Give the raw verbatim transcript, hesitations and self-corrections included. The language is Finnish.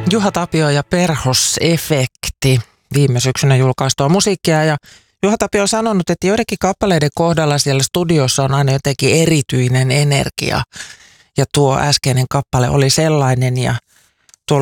Juha Tapio ja Perhos-efekti, viime syksynä julkaistua musiikkia. Ja Juha Tapio on sanonut, että joidenkin kappaleiden kohdalla siellä studiossa on aina jotenkin erityinen energia. Ja tuo äskeinen kappale oli sellainen. Ja